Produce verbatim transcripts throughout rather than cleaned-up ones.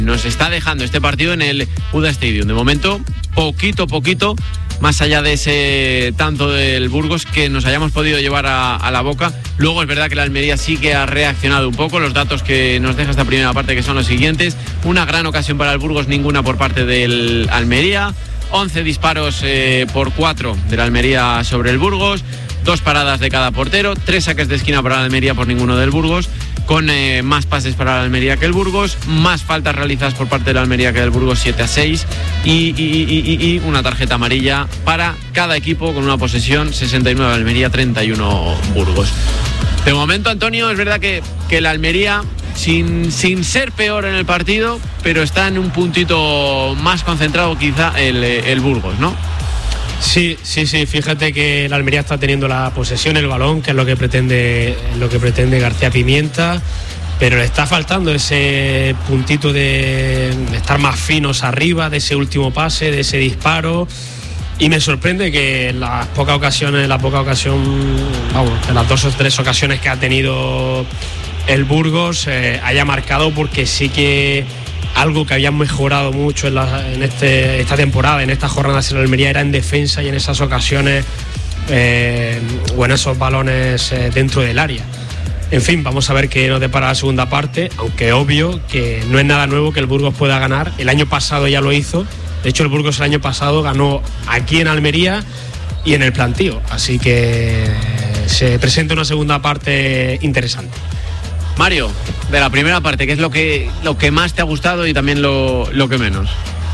nos está dejando este partido en el U D A Stadium. De momento, poquito, poquito, más allá de ese tanto del Burgos que nos hayamos podido llevar a, a la boca. Luego es verdad que la Almería sí que ha reaccionado un poco. Los datos que nos deja esta primera parte, que son los siguientes: una gran ocasión para el Burgos, ninguna por parte del Almería. once disparos eh, por cuatro de la Almería sobre el Burgos. Dos paradas de cada portero. Tres saques de esquina para la Almería por ninguno del Burgos. Con eh, más pases para la Almería que el Burgos, más faltas realizadas por parte de la Almería que del Burgos, siete a seis, y, y, y, y, y una tarjeta amarilla para cada equipo, con una posesión, sesenta y nueve Almería, treinta y uno Burgos. De momento, Antonio, es verdad que, que la Almería, sin, sin ser peor en el partido, pero está en un puntito más concentrado quizá el, el Burgos, ¿no? Sí, sí, sí, fíjate que la Almería está teniendo la posesión, el balón, que es lo que pretende, lo que pretende García Pimienta, pero le está faltando ese puntito de estar más finos arriba, de ese último pase, de ese disparo, y me sorprende que en las pocas ocasiones, la poca ocasión, vamos, en las dos o tres ocasiones que ha tenido el Burgos eh, haya marcado, porque sí que algo que habían mejorado mucho en, la, en este, esta temporada, en estas jornadas en la Almería, era en defensa y en esas ocasiones eh, o en esos balones eh, dentro del área. En fin, vamos a ver qué nos depara la segunda parte, aunque obvio que no es nada nuevo que el Burgos pueda ganar. El año pasado ya lo hizo. De hecho, el Burgos el año pasado ganó aquí en Almería y en el Plantío. Así que se presenta una segunda parte interesante. Mario, de la primera parte, ¿qué es lo que, lo que más te ha gustado y también lo, lo que menos?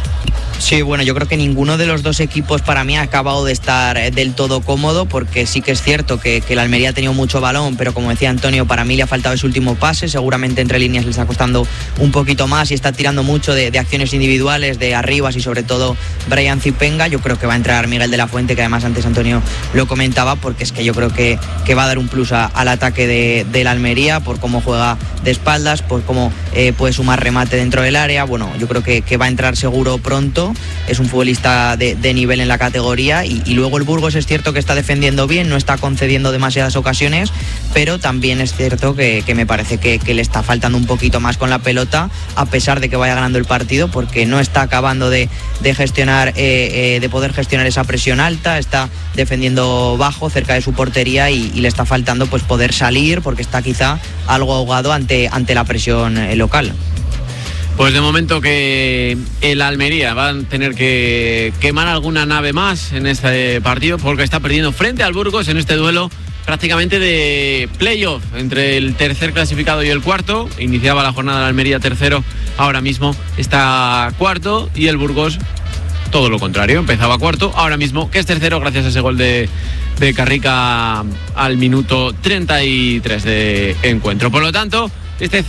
Sí, bueno, yo creo que ninguno de los dos equipos para mí ha acabado de estar del todo cómodo, porque sí que es cierto que, que la Almería ha tenido mucho balón, pero como decía Antonio, para mí le ha faltado ese último pase. Seguramente entre líneas le está costando un poquito más y está tirando mucho de, de acciones individuales, de arribas, y sobre todo Brian Zipenga. Yo creo que va a entrar Miguel de la Fuente, que además antes Antonio lo comentaba, porque es que yo creo que, que va a dar un plus a, al ataque de, de la Almería, por cómo juega de espaldas, por cómo eh, puede sumar remate dentro del área. Bueno, yo creo que, que va a entrar seguro pronto. Es un futbolista de, de nivel en la categoría, y, y luego el Burgos es cierto que está defendiendo bien, no está concediendo demasiadas ocasiones, pero también es cierto que, que me parece que, que le está faltando un poquito más con la pelota, a pesar de que vaya ganando el partido, porque no está acabando de, de gestionar, eh, eh, de poder gestionar esa presión alta. Está defendiendo bajo, cerca de su portería, y, y le está faltando pues poder salir, porque está quizá algo ahogado ante, ante la presión eh, local. Pues de momento que el Almería va a tener que quemar alguna nave más en este partido, porque está perdiendo frente al Burgos en este duelo prácticamente de playoff entre el tercer clasificado y el cuarto. Iniciaba la jornada de la Almería tercero, ahora mismo está cuarto, y el Burgos todo lo contrario, empezaba cuarto, ahora mismo que es tercero gracias a ese gol de, de Carrica al minuto treinta y tres de encuentro. Por lo tanto, este